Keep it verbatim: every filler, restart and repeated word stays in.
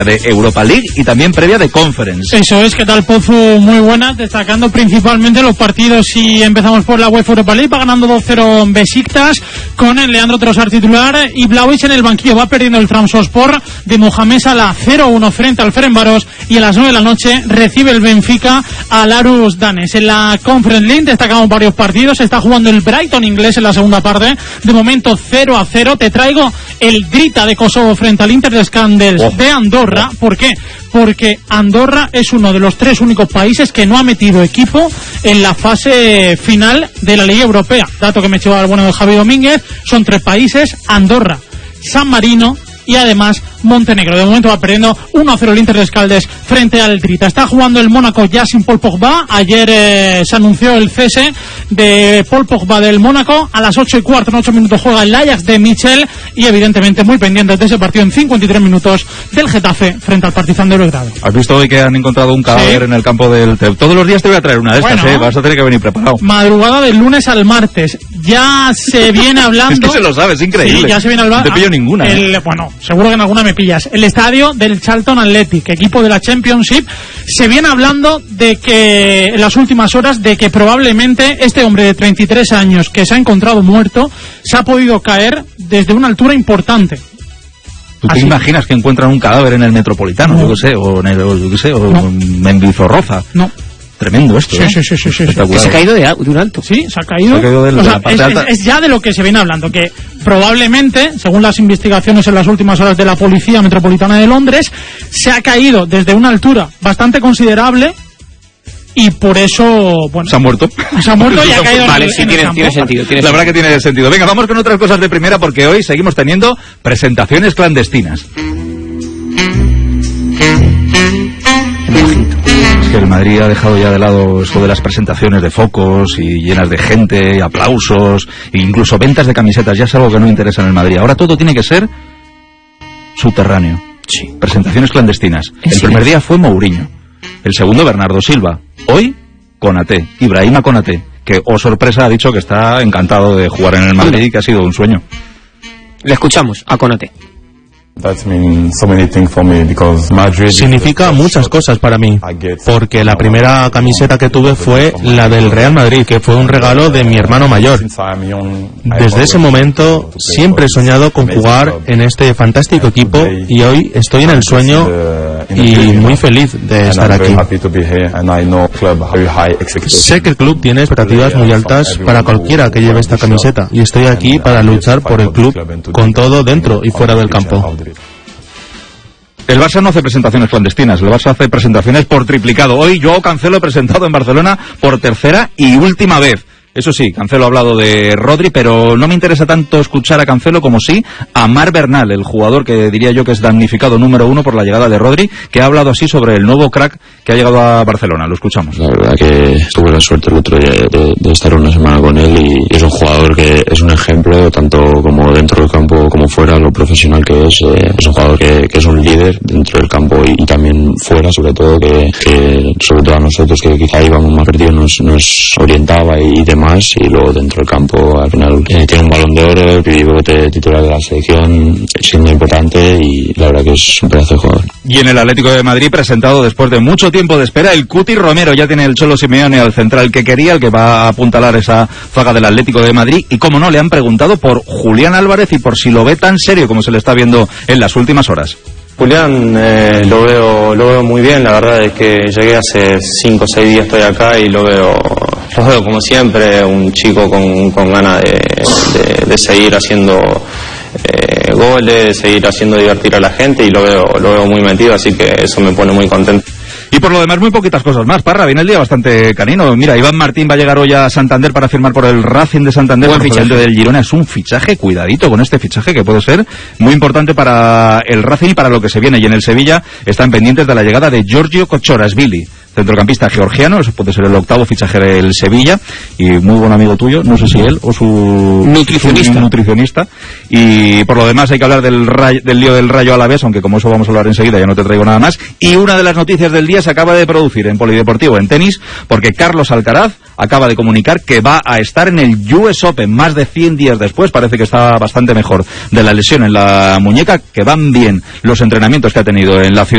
de Europa League y también previa de Conference. Eso es, ¿qué tal, Pozu? Muy buena, destacando principalmente los partidos. Y empezamos por la UEFA Europa League, va ganando dos cero Besiktas con el Leandro Trossard titular y Vlahovic en el banquillo. Va perdiendo el Trabzonspor de Mohamed Salah cero uno frente al Ferencváros, y a las nueve de la noche recibe el Benfica al Aarhus Danes. En la Conference League destacamos varios partidos. Se está jugando el Brighton inglés en la segunda parte, de momento cero a cero. Te traigo el Drita de Kosovo frente al Inter de Scandels oh. de Andorra. ¿Por qué? Porque Andorra es uno de los tres únicos países que no ha metido equipo en la fase final de la Liga Europea. Dato que me echó al bueno de Javi Domínguez. Son tres países: Andorra, San Marino y además Montenegro. De momento va perdiendo uno a cero el Inter de Scaldes frente al Drita. Está jugando el Mónaco ya sin Paul Pogba. Ayer eh, se anunció el cese de Paul Pogba del Mónaco. A las ocho y cuarto, en ocho minutos, juega el Ajax de Michel, y evidentemente muy pendientes de ese partido en cincuenta y tres minutos del Getafe frente al Partizan de Belgrado. ¿Has visto hoy que han encontrado un cadáver sí. en el campo del... Todos los días te voy a traer una de estas, bueno, ¿eh? Vas a tener que venir preparado. Madrugada del lunes al martes. Ya se viene hablando... Es que se lo sabes, increíble. Sí, ya se viene hablando... No te pillo ninguna. El, ¿eh? Bueno, seguro que en alguna me pillas. El estadio del Charlton Athletic, equipo de la Championship. Se viene hablando de que, en las últimas horas, de que probablemente este hombre de treinta y tres años que se ha encontrado muerto, se ha podido caer desde una altura importante. ¿Tú te Así. imaginas que encuentran un cadáver en el Metropolitano, no. yo qué sé, o en el, yo qué sé, o no. en Mendizorroza? No. Tremendo esto, sí, ¿eh? sí, sí, sí, sí. Que se ha caído de, de un alto. Sí, se ha caído. Se ha caído de, o sea, de la es, alta. Es, es ya de lo que se viene hablando, que probablemente, según las investigaciones en las últimas horas de la Policía Metropolitana de Londres, se ha caído desde una altura bastante considerable. Y por eso, bueno... Se ha muerto. Se ha muerto y ha caído vale, en el, sí, en tiene, el tiene sentido. Tiene la sentido. verdad que tiene sentido. Venga, vamos con otras cosas de primera, porque hoy seguimos teniendo presentaciones clandestinas. Es que el Madrid ha dejado ya de lado esto de las presentaciones de focos y llenas de gente, y aplausos, e incluso ventas de camisetas. Ya es algo que no interesa en el Madrid. Ahora todo tiene que ser subterráneo. Sí. Presentaciones clandestinas. El sí. primer día fue Mourinho. El segundo, Bernardo Silva. Hoy, Konaté, Ibrahima Konaté, que, oh sorpresa, ha dicho que está encantado de jugar en el Madrid y que ha sido un sueño. Le escuchamos a Konaté. Significa muchas cosas para mí, porque la primera camiseta que tuve fue la del Real Madrid, que fue un regalo de mi hermano mayor. Desde ese momento siempre he soñado con jugar en este fantástico equipo, y hoy estoy en el sueño y muy feliz de estar aquí. Sé que el club tiene expectativas muy altas para cualquiera que lleve esta camiseta, y estoy aquí para luchar por el club con todo dentro y fuera del campo. El Barça no hace presentaciones clandestinas, el Barça hace presentaciones por triplicado. Hoy Joao Cancelo presentado en Barcelona por tercera y última vez. Eso sí, Cancelo ha hablado de Rodri, pero no me interesa tanto escuchar a Cancelo como sí a Marc Bernal, el jugador que diría yo que es damnificado número uno por la llegada de Rodri, que ha hablado así sobre el nuevo crack que ha llegado a Barcelona. Lo escuchamos. La verdad que tuve la suerte el otro día de, de estar una semana con él, y es un jugador que es un ejemplo, tanto como dentro del campo como fuera, lo profesional que es. Eh, es un jugador que, que es un líder dentro del campo y, y también fuera, sobre todo, que, que sobre todo a nosotros que quizá íbamos más perdidos nos, nos orientaba y demás. Más, y luego dentro del campo al final eh, tiene un Balón de Oro, pivote titular de la selección, siendo importante, y la verdad que es un pedazo de jugador. Y en el Atlético de Madrid, presentado después de mucho tiempo de espera, el Cuti Romero. Ya tiene el Cholo Simeone al central que quería, el que va a apuntalar esa zaga del Atlético de Madrid. Y como no, le han preguntado por Julián Álvarez y por si lo ve tan serio como se le está viendo en las últimas horas. Julián eh, lo veo lo veo muy bien. La verdad es que llegué hace cinco o seis días, estoy acá y lo veo lo veo como siempre, un chico con, con ganas de, de, de seguir haciendo eh, goles, seguir haciendo divertir a la gente, y lo veo lo veo muy metido, así que eso me pone muy contento. Y por lo demás, muy poquitas cosas más. Parra, viene el día bastante canino. Mira, Iván Martín va a llegar hoy a Santander para firmar por el Racing de Santander. Buen fichaje del Girona. Es un fichaje, cuidadito con este fichaje, que puede ser muy importante para el Racing y para lo que se viene. Y en el Sevilla están pendientes de la llegada de Giorgio Kochorashvili, centrocampista georgiano. Eso puede ser el octavo fichaje del Sevilla, y muy buen amigo tuyo, no sé si él o su nutricionista. Su nutricionista. Y por lo demás hay que hablar del, rayo, del lío del Rayo Alavés, aunque como eso vamos a hablar enseguida, ya no te traigo nada más. Y una de las noticias del día se acaba de producir en Polideportivo, en tenis, porque Carlos Alcaraz acaba de comunicar que va a estar en el U S Open más de cien días después. Parece que está bastante mejor de la lesión en la muñeca, que van bien los entrenamientos que ha tenido en la ciudad.